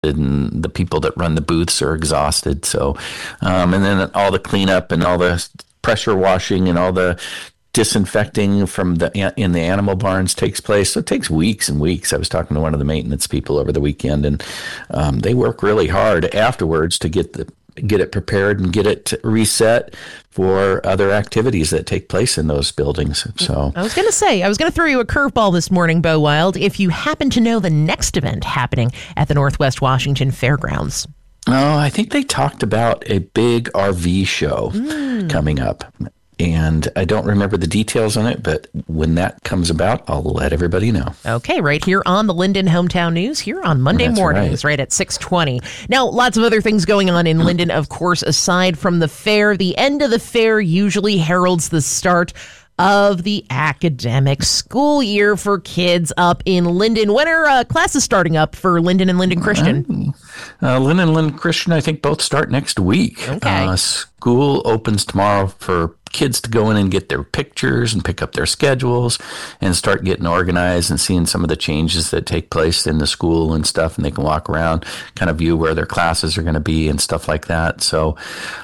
and the people that run the booths are exhausted. So, and then all the cleanup and all the pressure washing and all the disinfecting in the animal barns takes place. So it takes weeks and weeks. I was talking to one of the maintenance people over the weekend, and they work really hard afterwards to get it prepared and get it reset for other activities that take place in those buildings. So I was going to throw you a curveball this morning, Bo Wild, if you happen to know the next event happening at the Northwest Washington Fairgrounds. Oh, I think they talked about a big RV show coming up. And I don't remember the details on it, but when that comes about, I'll let everybody know. Okay, right here on the Linden Hometown News, here on Monday mornings, right at 6:20. Now, lots of other things going on in Linden, of course, aside from the fair. The end of the fair usually heralds the start of the academic school year for kids up in Linden. When are classes starting up for Linden and Linden Christian? Linden and Linden Christian, I think both start next week. Okay. School opens tomorrow for kids to go in and get their pictures and pick up their schedules and start getting organized and seeing some of the changes that take place in the school and stuff. And they can walk around, kind of view where their classes are going to be and stuff like that. So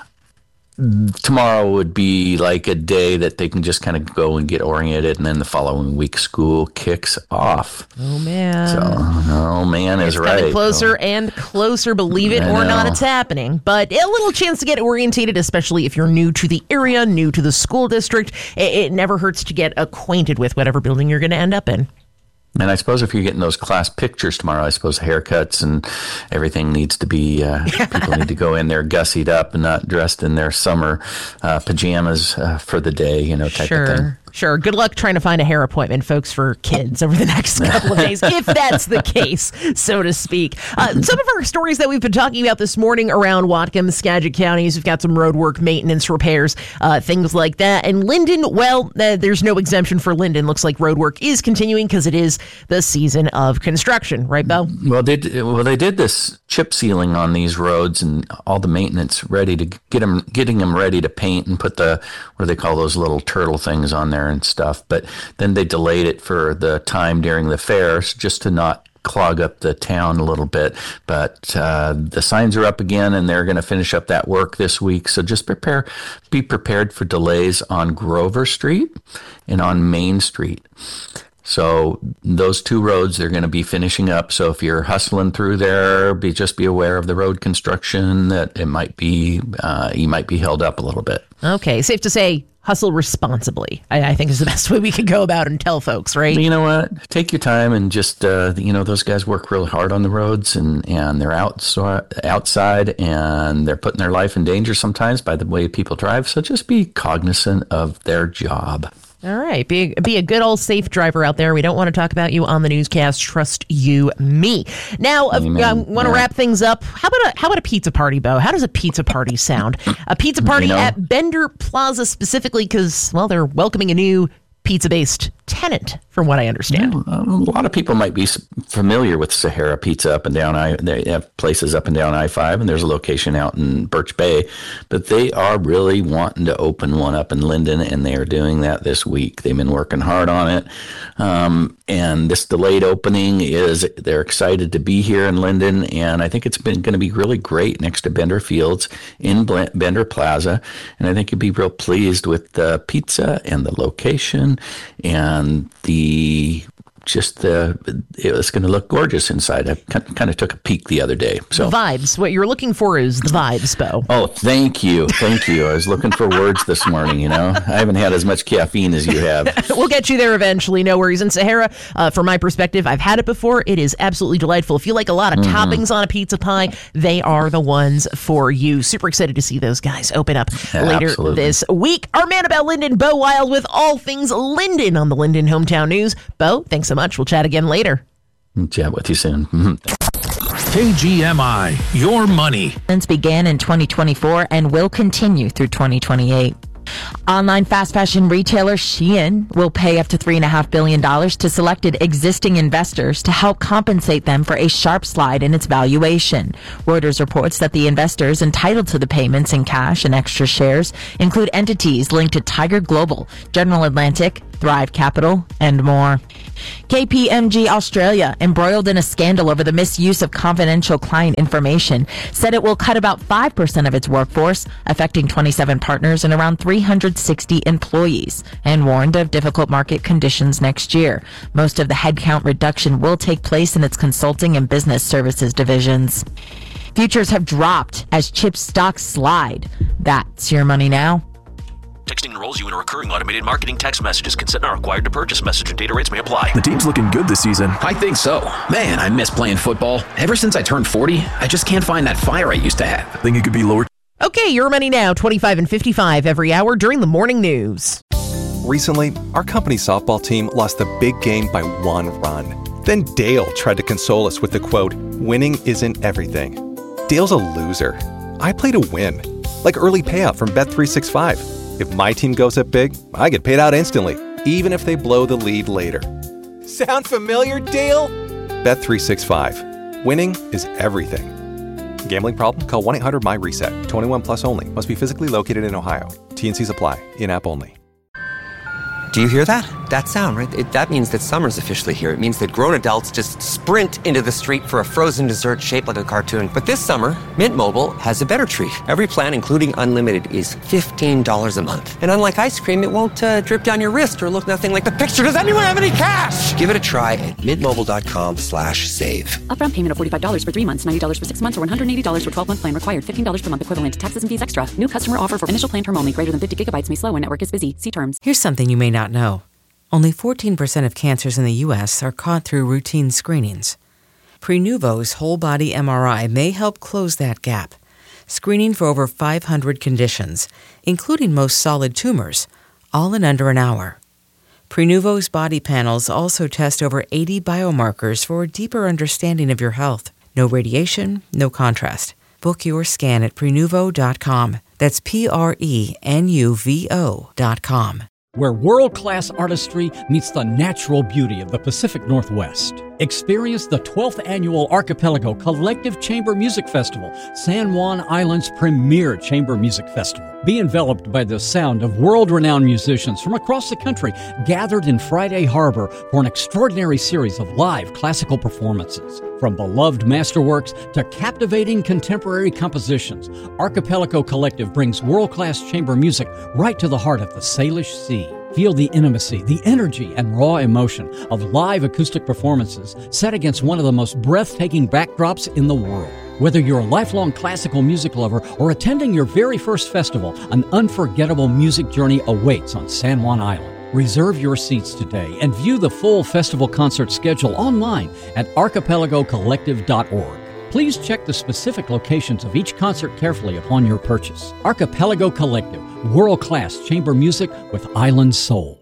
tomorrow would be like a day that they can just kind of go and get oriented, and then the following week school kicks off. Oh man! So, is right. Getting closer and closer. Believe it or not, it's happening. But a little chance to get orientated, especially if you're new to the area, new to the school district. It never hurts to get acquainted with whatever building you're going to end up in. And I suppose if you're getting those class pictures tomorrow, I suppose haircuts and everything needs to be, people need to go in there gussied up and not dressed in their summer pajamas for the day, type of thing. Sure. Good luck trying to find a hair appointment, folks, for kids over the next couple of days, if that's the case, so to speak. Some of our stories that we've been talking about this morning around Whatcom, Skagit counties, we've got some road work, maintenance, repairs, things like that. And Linden, well, there's no exemption for Linden. Looks like road work is continuing because it is the season of construction, right, Bo? Well, they did this chip sealing on these roads and all the maintenance ready to getting them ready to paint and put what do they call those little turtle things on there and stuff. But then they delayed it for the time during the fairs just to not clog up the town a little bit. But the signs are up again, and they're going to finish up that work this week. So just be prepared for delays on Grover Street and on Main Street. So those two roads, they're going to be finishing up. So if you're hustling through there, just be aware of the road construction, that it might be, you might be held up a little bit. Okay. Safe to say, hustle responsibly, I think is the best way we could go about and tell folks, right? You know what? Take your time and just, those guys work really hard on the roads and they're outside and they're putting their life in danger sometimes by the way people drive. So just be cognizant of their job. All right. Be a good old safe driver out there. We don't want to talk about you on the newscast. Trust you, me. Now, I want to wrap things up. How about a pizza party, Bo? How does a pizza party sound? A pizza party at Bender Plaza specifically because, well, they're welcoming a new pizza-based tenant, from what I understand. A lot of people might be familiar with Sahara Pizza up and down they have places up and down I-5, and there's a location out in Birch Bay, but they are really wanting to open one up in Linden, and they are doing that this week. They've been working hard on it, and this delayed opening they're excited to be here in Linden, and I think it's going to be really great next to Bender Fields in Bender Plaza, and I think you'll be real pleased with the pizza and the location and it's going to look gorgeous inside. I kind of took a peek the other day. So the vibes. What you're looking for is the vibes, Bo. Oh, thank you. I was looking for words this morning, I haven't had as much caffeine as you have. We'll get you there eventually. No worries. And Sahara, from my perspective, I've had it before. It is absolutely delightful. If you like a lot of toppings on a pizza pie, they are the ones for you. Super excited to see those guys open up later this week. Our man about Linden, Bo Wild, with all things Linden on the Linden Hometown News. Bo, thanks so much. We'll chat again later. Chat with you soon. KGMI, your money. Began in 2024 and will continue through 2028. Online fast fashion retailer Shein will pay up to $3.5 billion to selected existing investors to help compensate them for a sharp slide in its valuation. Reuters reports that the investors entitled to the payments in cash and extra shares include entities linked to Tiger Global, General Atlantic, Thrive Capital, and more. KPMG Australia, embroiled in a scandal over the misuse of confidential client information, said it will cut about 5% of its workforce, affecting 27 partners and around 360 employees, and warned of difficult market conditions next year. Most of the headcount reduction will take place in its consulting and business services divisions. Futures have dropped as chip stocks slide. That's your money now. Texting enrolls you in a recurring automated marketing text messages. Consent not required to purchase. Message and data rates may apply. The team's looking good this season. I think so. Man, I miss playing football. Ever since I turned 40, I just can't find that fire I used to have. I think it could be lower. Okay, your money now, 25 and 55 every hour during the morning news. Recently, our company's softball team lost the big game by 1 run. Then Dale tried to console us with the quote, "Winning isn't everything." Dale's a loser. I play to win, like early payout from Bet365. If my team goes up big, I get paid out instantly, even if they blow the lead later. Sound familiar, Dale? Bet365. Winning is everything. Gambling problem? Call 1-800-MY-RESET. 21 plus only. Must be physically located in Ohio. T&Cs apply. In-app only. Do you hear that? That sound, right? That means that summer's officially here. It means that grown adults just sprint into the street for a frozen dessert shaped like a cartoon. But this summer, Mint Mobile has a better treat. Every plan, including unlimited, is $15 a month. And unlike ice cream, it won't drip down your wrist or look nothing like the picture. Does anyone have any cash? Give it a try at mintmobile.com/save. Upfront payment of $45 for 3 months, $90 for 6 months, or $180 for 12-month plan required. $15 per month equivalent. Taxes and fees extra. New customer offer for initial plan term only. Greater than 50 gigabytes may slow when network is busy. See terms. Here's something you may not know. Only 14% of cancers in the U.S. are caught through routine screenings. Prenuvo's whole-body MRI may help close that gap, screening for over 500 conditions, including most solid tumors, all in under an hour. Prenuvo's body panels also test over 80 biomarkers for a deeper understanding of your health. No radiation, no contrast. Book your scan at Prenuvo.com. That's Prenuvo.com. Where world-class artistry meets the natural beauty of the Pacific Northwest. Experience the 12th Annual Archipelago Collective Chamber Music Festival, San Juan Island's premier chamber music festival. Be enveloped by the sound of world-renowned musicians from across the country gathered in Friday Harbor for an extraordinary series of live classical performances. From beloved masterworks to captivating contemporary compositions, Archipelago Collective brings world-class chamber music right to the heart of the Salish Sea. Feel the intimacy, the energy, and raw emotion of live acoustic performances set against one of the most breathtaking backdrops in the world. Whether you're a lifelong classical music lover or attending your very first festival, an unforgettable music journey awaits on San Juan Island. Reserve your seats today and view the full festival concert schedule online at archipelagocollective.org. Please check the specific locations of each concert carefully upon your purchase. Archipelago Collective, world-class chamber music with island soul.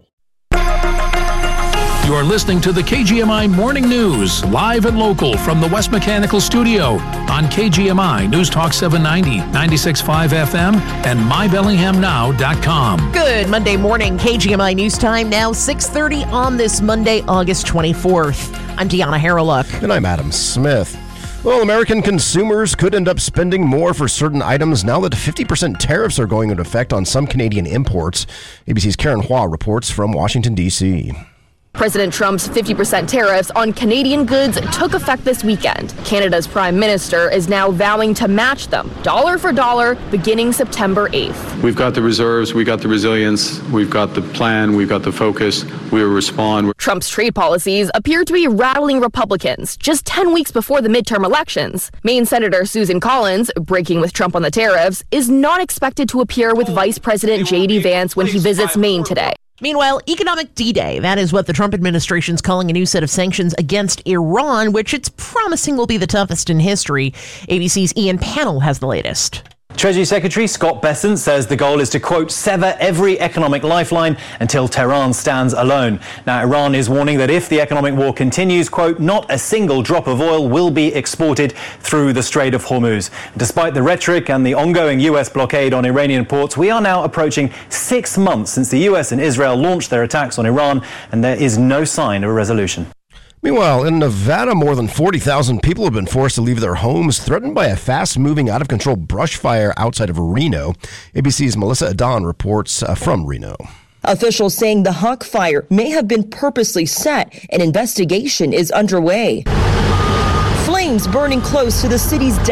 You are listening to the KGMI Morning News, live and local from the West Mechanical Studio on KGMI News Talk 790, 96.5 FM, and MyBellinghamNow.com. Good Monday morning, KGMI News Time, now 6:30 on this Monday, August 24th. I'm Deanna Harreluk. And I'm Adam Smith. Well, American consumers could end up spending more for certain items now that 50% tariffs are going into effect on some Canadian imports. ABC's Karen Hua reports from Washington, D.C. President Trump's 50% tariffs on Canadian goods took effect this weekend. Canada's Prime Minister is now vowing to match them, dollar for dollar, beginning September 8th. We've got the reserves, we got the resilience, we've got the plan, we've got the focus, we will respond. Trump's trade policies appear to be rattling Republicans just 10 weeks before the midterm elections. Maine Senator Susan Collins, breaking with Trump on the tariffs, is not expected to appear with Vice President J.D. Vance when he visits Maine today. Meanwhile, Economic D-Day, that is what the Trump administration's calling a new set of sanctions against Iran, which it's promising will be the toughest in history. ABC's Ian Pannell has the latest. Treasury Secretary Scott Bessent says the goal is to, quote, sever every economic lifeline until Tehran stands alone. Now, Iran is warning that if the economic war continues, quote, not a single drop of oil will be exported through the Strait of Hormuz. Despite the rhetoric and the ongoing U.S. blockade on Iranian ports, we are now approaching 6 months since the U.S. and Israel launched their attacks on Iran, and there is no sign of a resolution. Meanwhile, in Nevada, more than 40,000 people have been forced to leave their homes, threatened by a fast-moving, out-of-control brush fire outside of Reno. ABC's Melissa Adon reports from Reno. Officials saying the Hawk fire may have been purposely set. An investigation is underway. Flames burning close to the city's